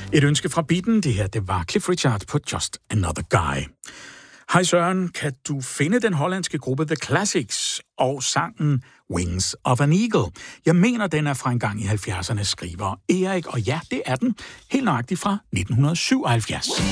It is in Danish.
Et ønske fra Beaten, det her, det var Cliff Richard på Just Another Guy. Hej Søren, kan du finde den hollandske gruppe The Classics og sangen Wings of an Eagle? Jeg mener, den er fra en gang i 70'erne, skriver Erik, og ja, det er den. Helt nøjagtigt fra 1977.